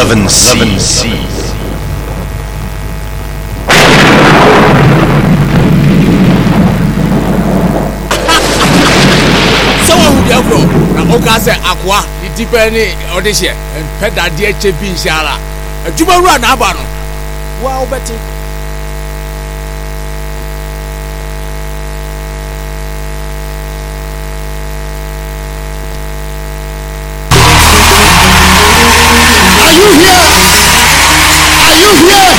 11C. Na oka se akwa di tipe ni odihye peda de eche bi nsiara adwuma wura na aba no wa obeti Are you here?